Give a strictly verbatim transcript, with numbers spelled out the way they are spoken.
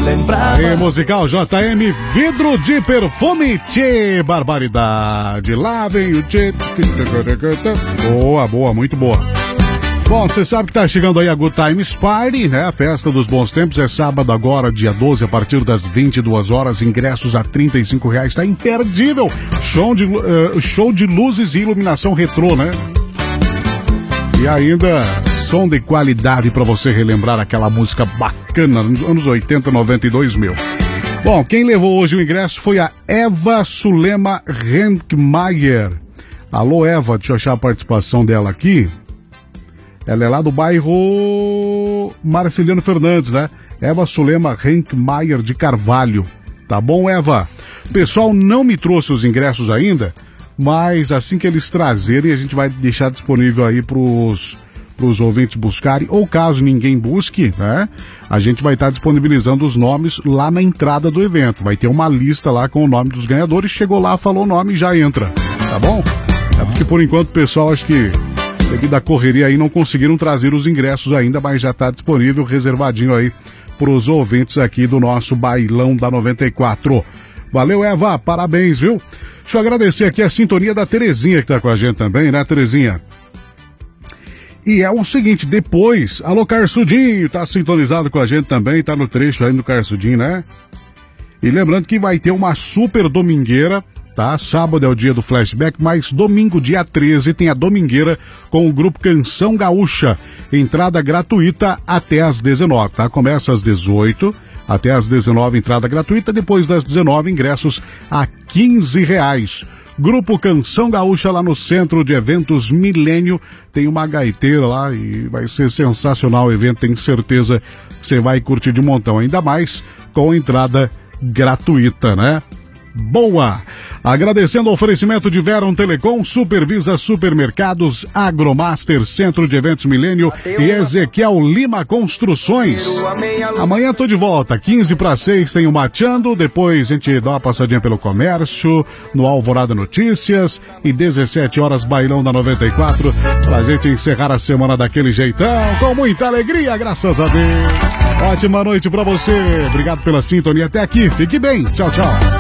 lembrava. E musical J M, vidro de perfume, tchê, barbaridade. Lá vem o tchê. Boa, boa, muito boa. Bom, você sabe que tá chegando aí a Good Times Party, né? A festa dos bons tempos é sábado agora, dia doze, a partir das vinte e duas horas, ingressos a trinta e cinco reais, tá imperdível. Show de, uh, show de luzes e iluminação retrô, né? E ainda som de qualidade para você relembrar aquela música bacana nos anos oitenta, noventa e dois mil. Bom, quem levou hoje o ingresso foi a Eva Sulema Renkmeier. Alô, Eva, deixa eu achar a participação dela aqui. Ela é lá do bairro Marceliano Fernandes, né? Eva Sulema Renkmeier de Carvalho. Tá bom, Eva? O pessoal não me trouxe os ingressos ainda, mas assim que eles trazerem, a gente vai deixar disponível aí pros, pros ouvintes buscarem, ou caso ninguém busque, né? A gente vai estar disponibilizando os nomes lá na entrada do evento. Vai ter uma lista lá com o nome dos ganhadores. Chegou lá, falou o nome e já entra. Tá bom? É porque por enquanto o pessoal, acho que devido à correria aí, não conseguiram trazer os ingressos ainda, mas já está disponível, reservadinho aí para os ouvintes aqui do nosso Bailão da noventa e quatro. Valeu, Eva, parabéns, viu? Deixa eu agradecer aqui a sintonia da Terezinha que tá com a gente também, né, Terezinha? E é o seguinte, depois, alô, Carsudinho, tá sintonizado com a gente também, tá no trecho aí do Carsudinho, né? E lembrando que vai ter uma super domingueira, tá? Sábado é o dia do flashback, mas domingo, dia treze, tem a domingueira com o grupo Canção Gaúcha. Entrada gratuita até às dezenove, tá? Começa às dezoito, até às dezenove, entrada gratuita. Depois das dezenove, ingressos a quinze reais. Grupo Canção Gaúcha lá no Centro de Eventos Milênio. Tem uma gaiteira lá e vai ser sensacional o evento. Tenho certeza que você vai curtir de montão. Ainda mais com entrada gratuita, né? Boa! Agradecendo o oferecimento de Veron Telecom, Supervisa Supermercados, Agromaster, Centro de Eventos Milênio e Ezequiel Lima Construções. Amanhã tô de volta, quinze para seis tem o Mateando, depois a gente dá uma passadinha pelo comércio, no Alvorada Notícias e dezessete horas Bailão da noventa e quatro, pra gente encerrar a semana daquele jeitão, com muita alegria, graças a Deus. Ótima noite pra você, obrigado pela sintonia até aqui, fique bem, tchau, tchau.